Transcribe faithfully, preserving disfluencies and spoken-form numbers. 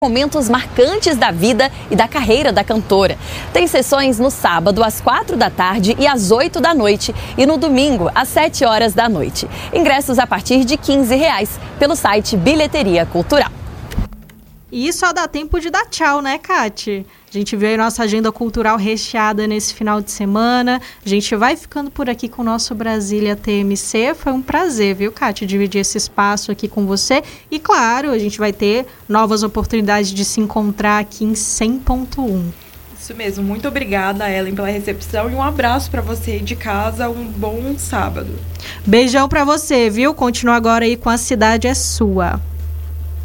Momentos marcantes da vida e da carreira da cantora. Tem sessões no sábado às quatro da tarde e às oito da noite e no domingo às sete horas da noite. Ingressos a partir de quinze reais pelo site Bilheteria Cultural. E só dá tempo de dar tchau, né, Kati? A gente viu aí nossa agenda cultural recheada nesse final de semana. A gente vai ficando por aqui com o nosso Brasília T M C. Foi um prazer, viu, Kati, dividir esse espaço aqui com você. E, claro, a gente vai ter novas oportunidades de se encontrar aqui em cem ponto um. Isso mesmo. Muito obrigada, Ellen, pela recepção. E um abraço para você de casa. Um bom sábado. Beijão para você, viu? Continua agora aí com A Cidade é Sua.